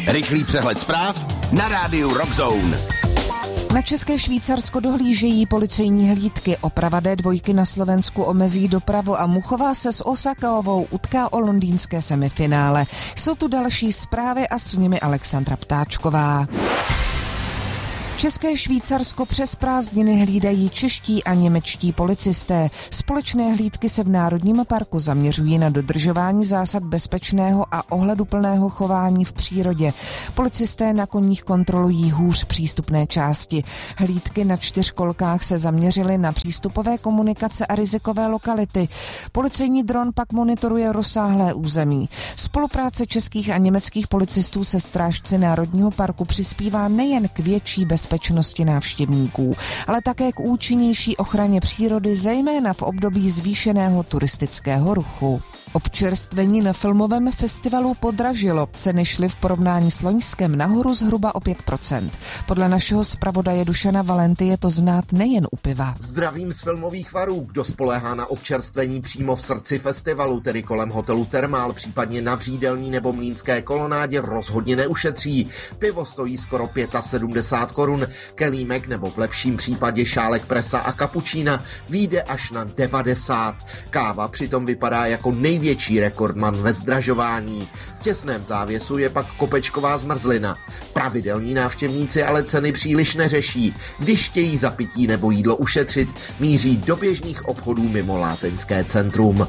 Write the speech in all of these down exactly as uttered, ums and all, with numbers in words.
Rychlý přehled zpráv na rádiu Rock Zone. Na České Švýcarsko dohlížejí policejní hlídky. Oprava D dva na Slovensku omezí dopravu a Muchová se s Osakaovou utká o londýnské semifinále. Jsou tu další zprávy a s nimi Alexandra Ptáčková. České Švýcarsko přes prázdniny hlídají čeští a němečtí policisté. Společné hlídky se v Národním parku zaměřují na dodržování zásad bezpečného a ohleduplného chování v přírodě. Policisté na koních kontrolují hůř přístupné části. Hlídky na čtyřkolkách se zaměřily na přístupové komunikace a rizikové lokality. Policejní dron pak monitoruje rozsáhlé území. Spolupráce českých a německých policistů se strážci Národního parku přispívá nejen k větší bezpečnosti bezpečnosti návštěvníků, ale také k účinnější ochraně přírody, zejména v období zvýšeného turistického ruchu. Občerstvení na filmovém festivalu podražilo. Ceny šly v porovnání s loňskem nahoru zhruba o pět procent. Podle našeho zpravodaje Dušana Valenty je to znát nejen u piva. Zdravím z filmových varů. Kdo spoléhá na občerstvení přímo v srdci festivalu, tedy kolem hotelu Thermal, případně na Vřídelní nebo Mlýnské kolonádě, rozhodně neušetří. Pivo stojí skoro sedmdesát pět korun, kelímek nebo v lepším případě šálek presa a kapučína vyjde až na devadesát. Káva přitom vypadá jako největší Větší rekordman ve zdražování. V těsném závěsu je pak kopečková zmrzlina. Pravidelní návštěvníci ale ceny příliš neřeší. Když chtějí za pití nebo jídlo ušetřit, míří do běžných obchodů mimo lázeňské centrum.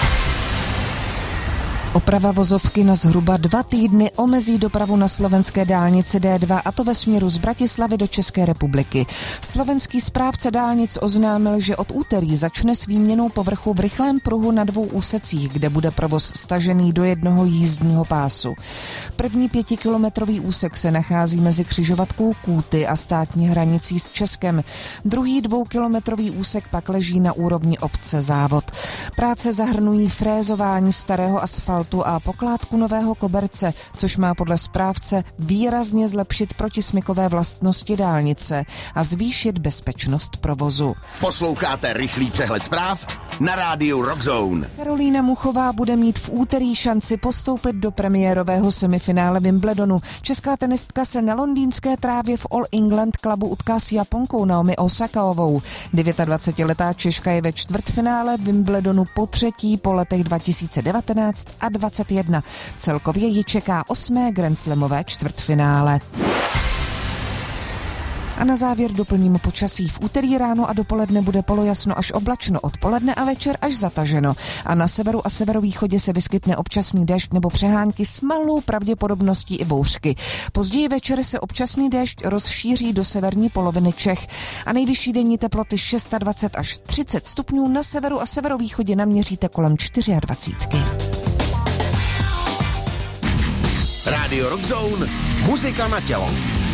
Oprava vozovky na zhruba dva týdny omezí dopravu na slovenské dálnici D dva, a to ve směru z Bratislavy do České republiky. Slovenský správce dálnic oznámil, že od úterý začne s výměnou povrchu v rychlém pruhu na dvou úsecích, kde bude provoz stažený do jednoho jízdního pásu. První pětikilometrový úsek se nachází mezi křižovatkou Kůty a státní hranicí s Českem. Druhý dvoukilometrový úsek pak leží na úrovni obce Závod. Práce zahrnují frézování starého asfaltu a pokládku nového koberce, což má podle správce výrazně zlepšit protismykové vlastnosti dálnice a zvýšit bezpečnost provozu. Posloucháte rychlý přehled zpráv na rádiu Rock Zone. Karolína Muchová bude mít v úterý šanci postoupit do premiérového semifinále Wimbledonu. Česká tenistka se na londýnské trávě v All England Clubu utká s Japonkou Naomi Osakaovou. dvacetidevítiletá Češka je ve čtvrtfinále Wimbledonu po třetí po letech dva tisíce devatenáct a dvacet jedna. Celkově ji čeká osmé grandslamové čtvrtfinále. A na závěr doplním počasí. V úterý ráno a dopoledne bude polojasno až oblačno, odpoledne a večer až zataženo. A na severu a severovýchodě se vyskytne občasný déšť nebo přehánky s malou pravděpodobností i bouřky. Později večer se občasný déšť rozšíří do severní poloviny Čech. A nejvyšší denní teploty dvacet šest až třicet stupňů, na severu a severovýchodě naměříte kolem dvacet čtyři. Rádio Rock Zone, muzika na tělo.